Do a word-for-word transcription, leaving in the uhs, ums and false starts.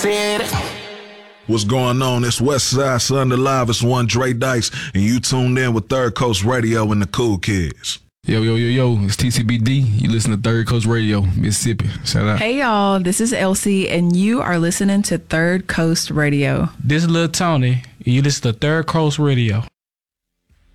What's going on? It's Westside Sunday Live. It's one Dre Dice, and you tuned in with Third Coast Radio and the Cool Kids. Yo, yo, yo, yo, it's T C B D. You listen to Third Coast Radio, Mississippi. Shout out. Hey, y'all, this is Elsie, and you are listening to Third Coast Radio. This is Lil Tony, and you listen to Third Coast Radio.